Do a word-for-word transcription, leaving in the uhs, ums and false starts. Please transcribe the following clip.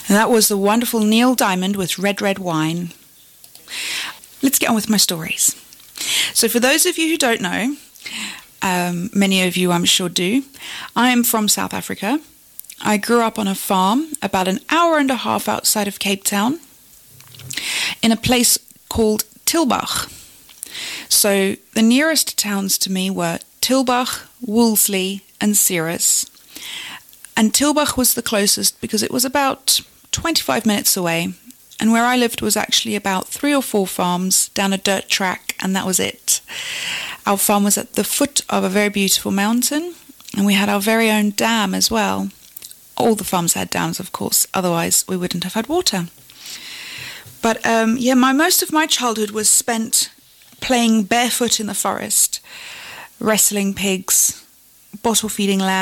And that was the wonderful Neil Diamond with Red Red Wine. Let's get on with my stories. So for those of you who don't know, um, many of you I'm sure do, I am from South Africa. I grew up on a farm about an hour and a half outside of Cape Town in a place called Tilbach. So the nearest towns to me were Tilbach, Wolseley and Ceres. And Tilbach was the closest because it was about twenty-five minutes away, and where I lived was actually about three or four farms down a dirt track, and that was it. Our farm was at the foot of a very beautiful mountain, and we had our very own dam as well. All the farms had dams, of course, otherwise we wouldn't have had water. But um, yeah, my most of my childhood was spent playing barefoot in the forest, wrestling pigs, bottle feeding lambs,